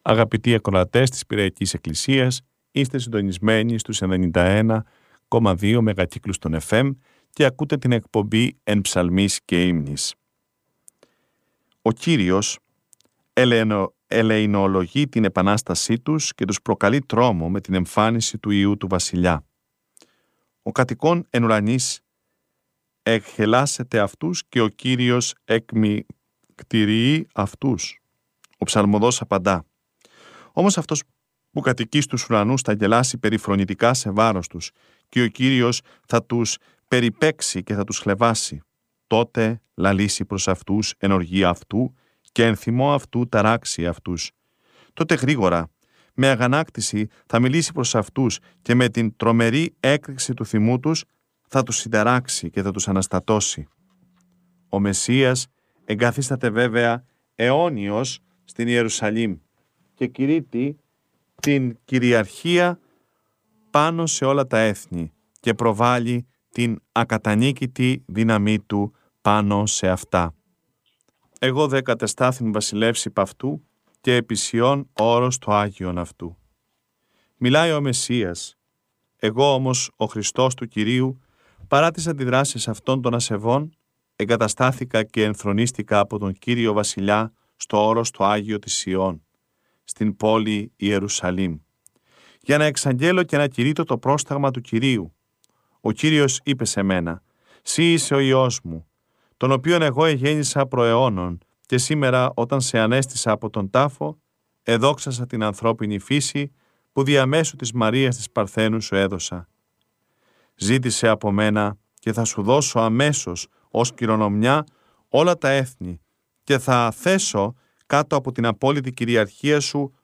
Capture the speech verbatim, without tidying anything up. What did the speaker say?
Αγαπητοί ακροατές της Πειραϊκής Εκκλησίας, είστε συντονισμένοι στους ενενήντα ένα κόμμα δύο μεγακύκλους των εφ εμ και ακούτε την εκπομπή «Εν ψαλμής και ύμνης». Ο Κύριος ελεηνο, ελεηνολογεί την επανάστασή τους και τους προκαλεί τρόμο με την εμφάνιση του Υιού του Βασιλιά. Ο κατοικών εν ουρανής εκχελάσεται αυτούς και ο Κύριος εκμυκτηριεί αυτούς. Ο ψαλμοδός απαντά: όμως αυτός που κατοικεί στους ουρανούς θα γελάσει περιφρονητικά σε βάρος τους και ο Κύριος θα τους περιπέξει και θα τους χλεβάσει. Τότε λαλήσει προς αυτούς εν οργή αυτού και εν θυμό αυτού ταράξει αυτούς. Τότε γρήγορα, με αγανάκτηση θα μιλήσει προς αυτούς και με την τρομερή έκρηξη του θυμού τους θα τους συνταράξει και θα τους αναστατώσει. Ο Μεσσίας εγκαθίσταται βέβαια αιώνιος στην Ιερουσαλήμ και κηρύττει την κυριαρχία πάνω σε όλα τα έθνη και προβάλλει την ακατανίκητη δύναμή του πάνω σε αυτά. Εγώ δε κατεστάθην βασιλεύσει π' αυτού και επισιών όρος το Άγιον αυτού. Μιλάει ο Μεσσίας. Εγώ όμως ο Χριστός του Κυρίου, παρά τις αντιδράσεις αυτών των ασεβών, εγκαταστάθηκα και ενθρονίστηκα από τον Κύριο Βασιλιά στο όρος το Άγιο της Σιών, στην πόλη Ιερουσαλήμ, για να εξαγγέλω και να κηρύττω το πρόσταγμα του Κυρίου. Ο Κύριος είπε σε μένα: «Συ είσαι ο Υιός μου, τον οποίον εγώ εγέννησα προαιώνων, και σήμερα όταν σε ανέστησα από τον τάφο, εδόξασα την ανθρώπινη φύση που διαμέσου της Μαρίας της Παρθένου σου έδωσα. Ζήτησε από μένα και θα σου δώσω αμέσως ως κληρονομιά όλα τα έθνη και θα θέσω κάτω από την απόλυτη κυριαρχία σου